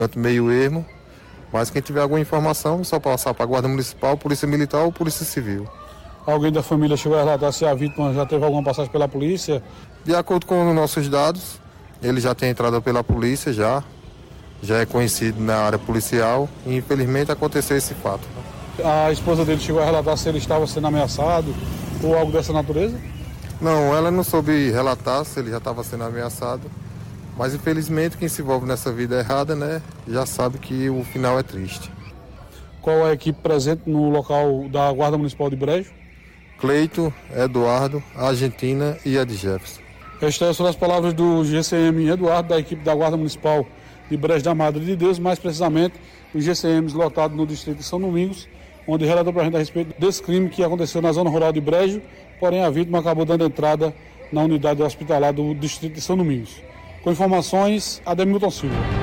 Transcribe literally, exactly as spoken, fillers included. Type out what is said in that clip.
Meio ermo, mas quem tiver alguma informação, é só passar para a Guarda Municipal, Polícia Militar ou Polícia Civil. Alguém da família chegou a relatar se a vítima já teve alguma passagem pela polícia? De acordo com os nossos dados, ele já tem entrado pela polícia, já, já é conhecido na área policial e infelizmente aconteceu esse fato. A esposa dele chegou a relatar se ele estava sendo ameaçado ou algo dessa natureza? Não, ela não soube relatar se ele já estava sendo ameaçado, mas infelizmente quem se envolve nessa vida errada, né, já sabe que o final é triste. Qual é a equipe presente no local da Guarda Municipal de Brejo? Cleito, Eduardo, a Argentina e a de Jefferson. Estas são as palavras do G C M Eduardo, da equipe da Guarda Municipal de Brejo da Madre de Deus, mais precisamente os G C Ms lotados no distrito de São Domingos, onde relatou para a gente a respeito desse crime que aconteceu na zona rural de Brejo, porém a vítima acabou dando entrada na unidade hospitalar do distrito de São Domingos. Com informações, Ademilton Silva.